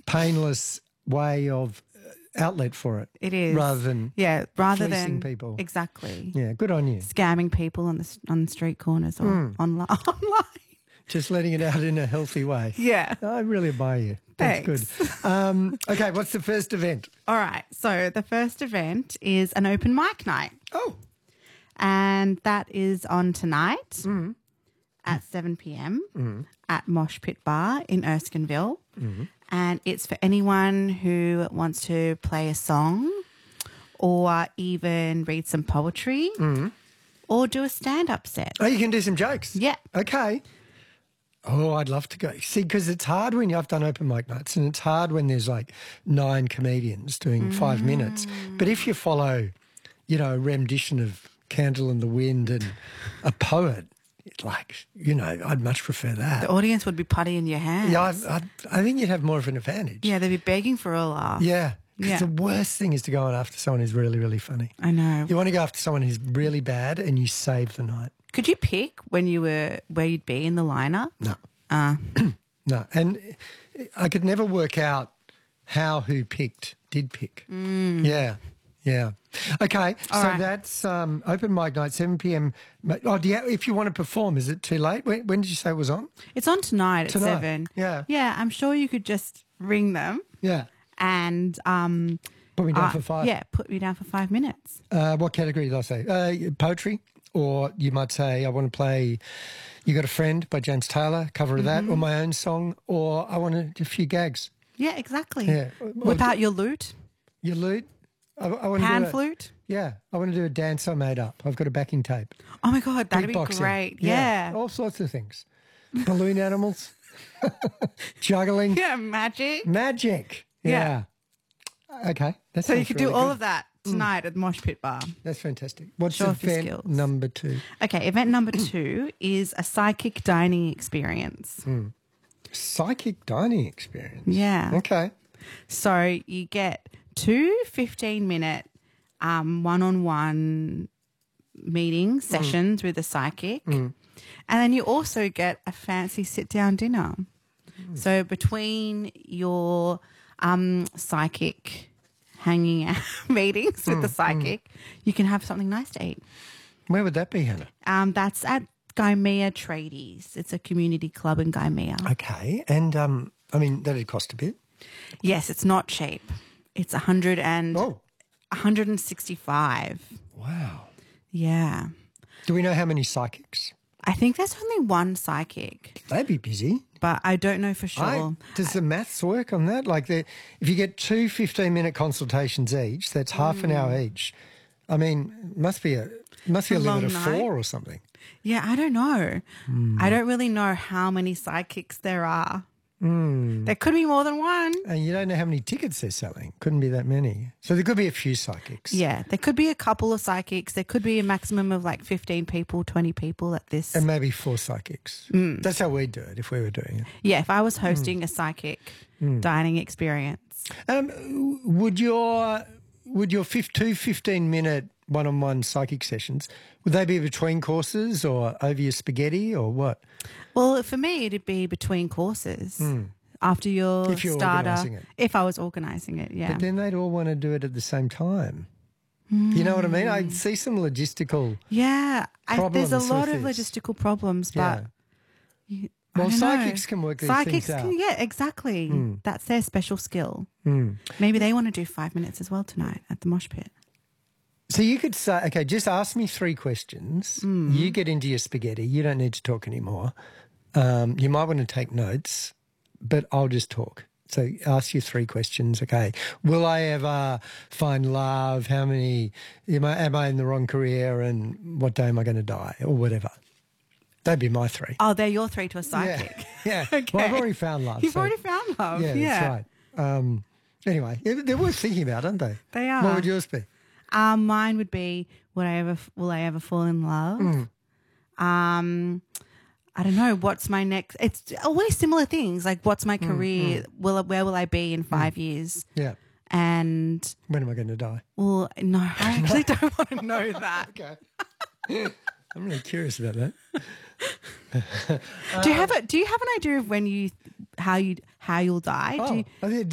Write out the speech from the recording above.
painless way of outlet for it. It is. Rather than fleecing people. Exactly. Yeah, good on you. Scamming people on the street corners or online. Just letting it out in a healthy way. Yeah. I really admire you. That's Thanks. good. Okay, what's the first event? All right. So the first event is an open mic night. Oh. And that is on tonight at 7 p.m. At Mosh Pit Bar in Erskineville. And it's for anyone who wants to play a song or even read some poetry or do a stand-up set. Oh, you can do some jokes? Yeah. Okay. Oh, I'd love to go. See, because it's hard when I've done open mic nights and it's hard when there's like 9 comedians doing 5 minutes. But if you follow, a rendition of Candle in the Wind and a poet, I'd much prefer that. The audience would be putty in your hands. Yeah, I think you'd have more of an advantage. Yeah, they'd be begging for a laugh. Yeah. Yeah. The worst thing is to go on after someone who's really, really funny. I know. You want to go after someone who's really bad and you save the night. Could you pick where you'd be in the lineup? No. No. And I could never work out who did pick. Yeah. Yeah. Okay. All right. That's open mic night, 7 p.m. Oh, if you want to perform, is it too late? When did you say it was on? It's on tonight at 7. Yeah. Yeah, I'm sure you could just ring them. Yeah. And put me down for 5. Yeah, put me down for 5 minutes. What category did I say? Poetry, or you might say I want to play "You Got a Friend" by James Taylor, cover of that, or my own song, or I want to do a few gags. Yeah, exactly. Yeah. Whip out your lute. Your lute. I want Pan to do flute. Yeah, I want to do a dance I made up. I've got a backing tape. Oh my God, that'd be Beatboxing. great. Yeah. All sorts of things. Balloon animals. Juggling. Yeah, magic. Magic. Yeah. Okay. So you could do all of that tonight at the Mosh Pit Bar. That's fantastic. What's Show off your event skills. number 2? Okay, event number 2 is a psychic dining experience. Psychic dining experience. Yeah. Okay. So you get 2 15-minute one-on-one meeting sessions with a psychic. And then you also get a fancy sit-down dinner. So between your psychic hanging out meetings with the psychic, you can have something nice to eat. Where would that be, Hannah? That's at Gymea Tradies. It's a community club in Gymea. Okay. And, that'd cost a bit. Yes, it's not cheap. It's 165. Wow. Yeah. Do we know how many psychics? I think there's only one psychic, They'd be busy. but I don't know for sure. Does the maths work on that? Like, if you get 2 15-minute consultations each, that's half an hour each. I mean, must be a limit long of night. 4 or something. Yeah, I don't know. I don't really know how many psychics there are. There could be more than one. And you don't know how many tickets they're selling. Couldn't be that many. So there could be a few psychics. Yeah, there could be a couple of psychics. There could be a maximum of like 15 people, 20 people at this. And maybe 4 psychics. That's how we'd do it if we were doing it. Yeah, if I was hosting a psychic dining experience. Would your 2 15-minute one-on-one psychic sessions, would they be between courses or over your spaghetti or what? Well, for me, it'd be between courses after your If you're starter. organising it. If I was organising it, yeah. But then they'd all want to do it at the same time. You know what I mean? I see some logistical Yeah, there's a problems lot with of this. logistical problems, but Yeah. I Well, don't know. psychics can work these Psychics things out. can, yeah, exactly. That's their special skill. Maybe they want to do 5 minutes as well tonight at the mosh pit. So you could say, okay, just ask me 3 questions. You get into your spaghetti. You don't need to talk anymore. You might want to take notes, but I'll just talk. So ask you 3 questions. Okay, will I ever find love? How many? Am I in the wrong career? And what day am I going to die? Or whatever. That'd be my 3. Oh, they're your 3 to a psychic. Yeah. Okay. Well, I've already found love. You've so- already found love. Yeah, that's right. Anyway, they're worth thinking about, aren't they? They are. What would yours be? Mine would be, will I ever fall in love? I don't know. What's my next? It's always similar things. Like, what's my career? Where will I be in 5 years? Yeah. And When am I going to die? well, no, I actually don't want to know that. Okay. I'm really curious about that. Do you have an idea of how you'll die? Do you, I think